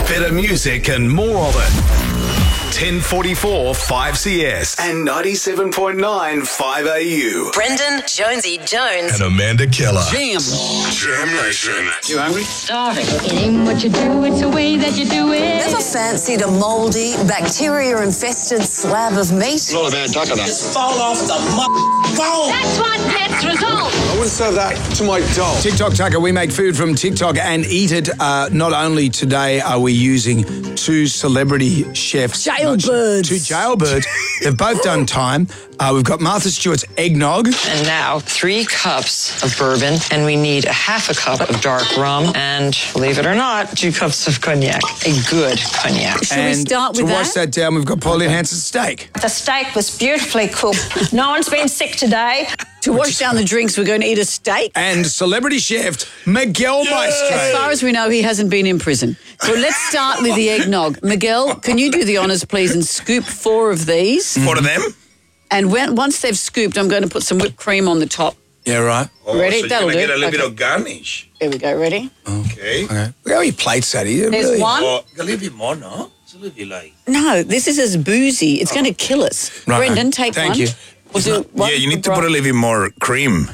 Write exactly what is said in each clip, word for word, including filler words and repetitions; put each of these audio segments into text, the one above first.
Better music and more of it. ten forty-four five C S and ninety-seven point nine five A U. Brendan Jonesy Jones and Amanda Keller. Jam. Jam Nation. You hungry? Starving. It ain't what you do, it's the way that you do it. Never fancied a mouldy, bacteria-infested slab of meat? Not a bad duck enough. Just fall off the m- phone. That's what gets results. I wouldn't serve that to my dog. TikTok Tucker, we make food from TikTok and eat it. Uh, not only today are we using two celebrity chefs. Jailbirds. Two jailbirds. They've both done time. Uh, we've got Martha Stewart's eggnog. And now three cups of bourbon, and we need a half a cup of dark rum, and believe it or not, two cups of cognac, a good cognac. Should and we start with to that? wash that down, we've got Pauline Hanson's steak. The steak was beautifully cooked. No one's been sick today. To wash down the drinks, we're going to eat a steak. And celebrity chef Miguel Maestro. As far as we know, he hasn't been in prison. So let's start with the eggnog. Miguel, can you do the honours, please, and scoop four of these? Four of them? And when, once they've scooped, I'm going to put some whipped cream on the top. Yeah, right. Oh, Ready? So That'll you're gonna do. get a little Okay. bit of garnish. There we go. Ready? Okay. Okay. Look how he plates that. He There's really. one. Oh, a little bit more, no? It's a little bit like... No, this is as boozy. It's going to kill us. Right. Brendan, take Thank one. you. We'll do one Yeah, you need for to put a Brian. little bit more cream.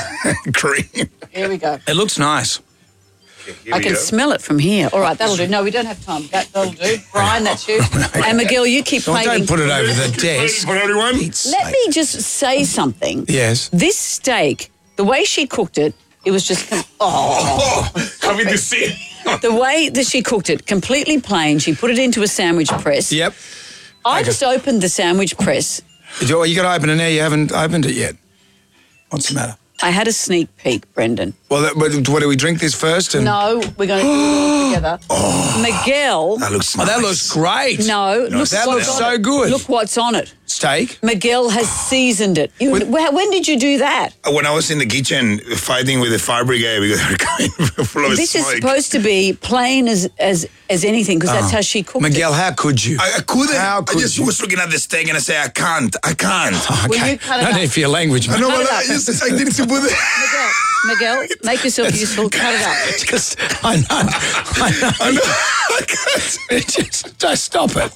cream. Here we go. It looks nice. Okay, here I we can go. smell it from here. All right, that'll do. No, we don't have time. That, that'll do. Brian, that's you. And Miguel, you keep Don't, plating. don't put it over the desk. For everyone? Let me just say something. Yes. This steak, the way she cooked it, it was just, com- oh, Oh, coming to see. the way that she cooked it, completely plain. She put it into a sandwich press. Yep. I just opened the sandwich press. You, you got to open it now. You haven't opened it yet. What's the matter? I had a sneak peek, Brendan. Well, that, what, what do we drink this first? And No, we're going to do it all together. Miguel, That looks Oh, nice. that looks great. no, look that what's looks on so it. good. Look what's on it. Steak. Miguel has seasoned it. You, With- wh- when did you do that? When I was in the kitchen fighting with the fire brigade because they were coming full of This is smoke. supposed to be plain as as, as anything because that's how she cooked Miguel, it. how could you? I, I couldn't. How I could just you? was looking at the steak and I say, I can't. I can't. Will Okay. you cut it no up? need for your language, I mate. know, Cut but it I up. just I didn't to put it. Miguel, Miguel, make yourself useful. Cut it up. Just, I know. I know. I know. I can't. just, just stop it.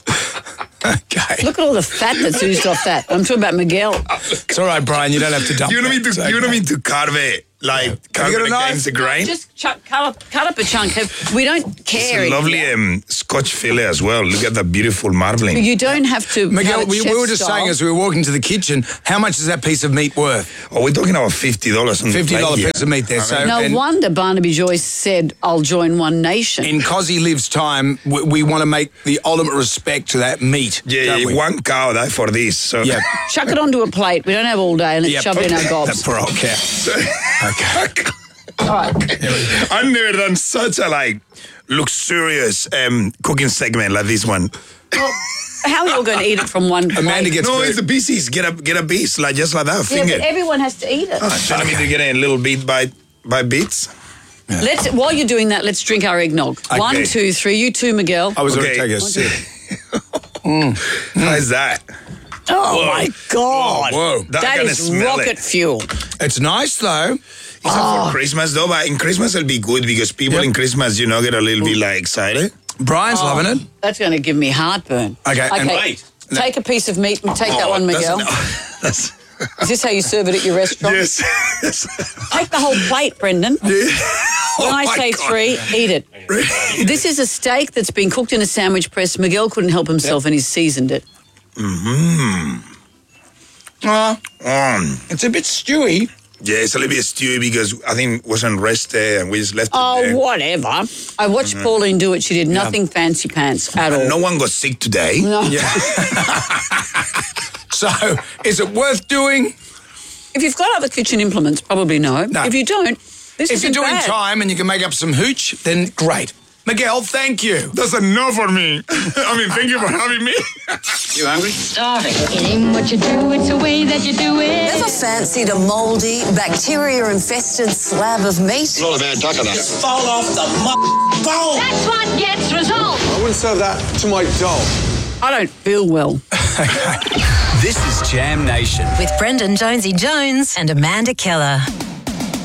Okay. Look at all the fat that's oozed off that. I'm talking about Miguel. It's all right, Brian. You don't have to dump You don't mean that. to. It's You don't okay. mean to carve it like carve got a it knife? against the grain. Just chuck, cut, up, cut up a chunk. Have- We don't It's care. a lovely um, Scotch fillet as well. Look at that beautiful marbling. You don't have to. Miguel, have it we, we chef were just style. saying as we were walking to the kitchen, how much is that piece of meat worth? Oh, we're talking about fifty dollars on fifty the dollars plate here. piece of meat there. I So mean, No and wonder Barnaby Joyce said, "I'll join One Nation." in Cozzy Lives time, we, we want to make the ultimate respect to that meat. yeah, don't yeah, we? one cow that for this. So Yeah. Chuck it onto a plate. We don't have all day, and let's Yep. shove it in our That gobs. poor old cow. Okay. All right. I've never done such a like luxurious um, cooking segment like this one. How are you all going to eat it from one Amanda plate? gets No, very- it's the pieces. Get a get a piece like just like that. Yeah, Finger. but everyone has to eat it. Telling me to get a little bit by by bits. Let's. While you're doing that, let's drink our eggnog. One, two, three. You two, Miguel. I was Okay. going to take a sip. How's that? Oh my God! Whoa. That That kinda is smell rocket it. fuel. It's nice, though. It's not for Christmas though, but in Christmas it'll be good because people Yep. in Christmas, you know, get a little bit like excited. Brian's loving it. That's going to give me heartburn. Okay, and Okay. wait. Take a piece of meat and take that Oh, one, that's- Miguel. no, that's- Is this how you serve it at your restaurant? yes. yes. Take the whole plate, Brendan. When Oh I my say God. three, eat it. This is a steak that's been cooked in a sandwich press. Miguel couldn't help himself and he's seasoned it. Uh, Um, it's a bit stewy. yeah, it's a little bit stewy because I think it wasn't rested and we just left it Oh, there. whatever. I watched Pauline do it. She did nothing fancy pants at all. And no one got sick today. No. So, is it worth doing? If you've got other kitchen implements, probably no. No. If you don't, this If isn't you're doing bad. time and you can make up some hooch, then great. Miguel, thank you. That's enough for me. I mean, thank you for having me. You hungry? Starving. It ain't what you do, it's the way that you do it. Never fancied a mouldy, bacteria-infested slab of meat? Not a bad duck enough. Just fall off the m- phone. That's what gets results. I wouldn't serve that to my dog. I don't feel well. This is Jam Nation. With Brendan Jonesy Jones and Amanda Keller.